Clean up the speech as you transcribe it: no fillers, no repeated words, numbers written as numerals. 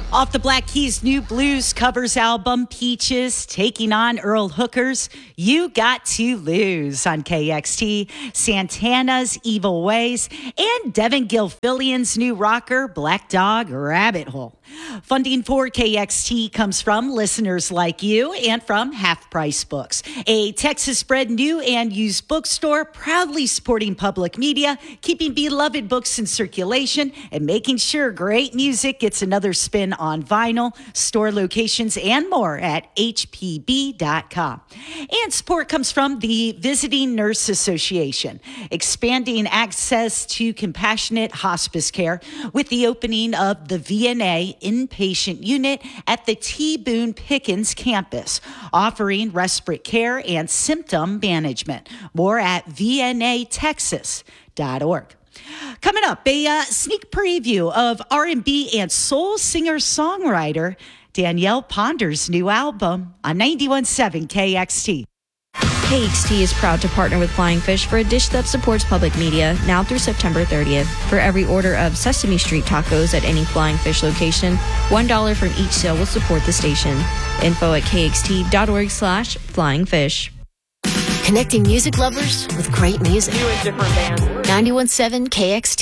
Off the Black Keys' new blues covers album, Peaches, taking on Earl Hooker's You Got to Lose on KXT, Santana's Evil Ways, and Devin Gilfillian's new rocker, Black Dog Rabbit Hole. Funding for KXT comes from listeners like you and from Half Price Books, a Texas-bred new and used bookstore proudly supporting public media, keeping beloved books in circulation, and making sure great music gets another spin on vinyl, store locations, and more at hpb.com. And support comes from the Visiting Nurse Association, expanding access to compassionate hospice care with the opening of the VNA inpatient unit at the T. Boone Pickens campus, offering respiratory care and symptom management. More at vnatexas.org. Coming up, a sneak preview of R&B and soul singer-songwriter Danielle Ponder's new album on 91.7 KXT. KXT is proud to partner with Flying Fish for a dish that supports public media now through September 30th. For every order of Sesame Street tacos at any Flying Fish location, $1 from each sale will support the station. Info at kxt.org/flyingfish. Connecting music lovers with great music. 91.7 KXT.